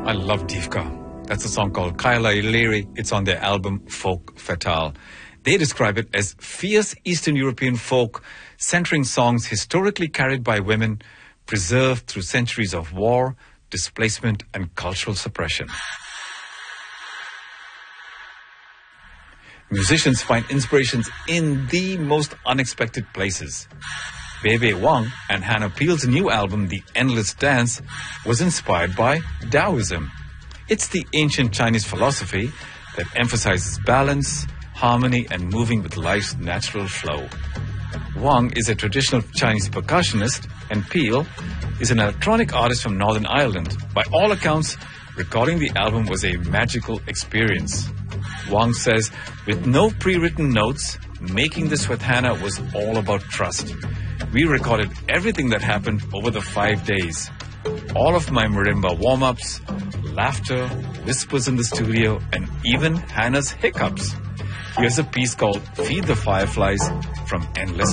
I love Divka. That's a song called Kaila Iliri. It's on their album Folk Fatale. They describe it as fierce Eastern European folk, centering songs historically carried by women, preserved through centuries of war, displacement, and cultural suppression. Musicians find inspirations in the most unexpected places. Bebe Wang and Hannah Peel's new album, The Endless Dance, was inspired by Taoism. It's the ancient Chinese philosophy that emphasizes balance, harmony, and moving with life's natural flow. Wang is a traditional Chinese percussionist, and Peel is an electronic artist from Northern Ireland. By all accounts, recording the album was a magical experience. Wang says, with no pre-written notes, making this with Hannah was all about trust. We recorded everything that happened over the 5 days. All of my marimba warm-ups, laughter, whispers in the studio, and even Hannah's hiccups. Here's a piece called Feed the Fireflies from Endless